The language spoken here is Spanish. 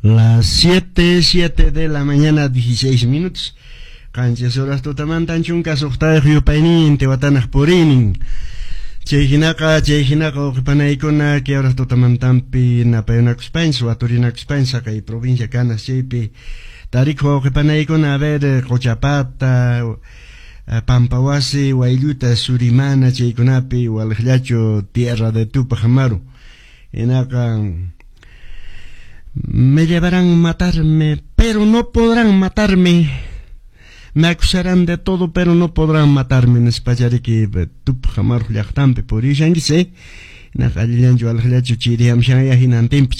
Las 7 de la mañana, 16 minutos. Canchas horas totamantan chunkas octave yupainin, tehuatanas porinin. Chejinaka, okipanaykuna, que horas totamantampi, napayunakuspain, suaturinakuspain, sakay provincia canas, chaypi. Tariko okipanaykuna, a ver, Cochapata, Pampawasi, Huayluta, Surimana, chaykunapi, Hualqllachu, tierra de Tupajamaru. Enakan. Me llevarán a matarme, pero no podrán matarme. Me acusarán de todo, pero no podrán matarme. En español que Tupajamaru llaqtampi por ishanguise. Nakalillan yo al hlachu chiriam shaya hinantempi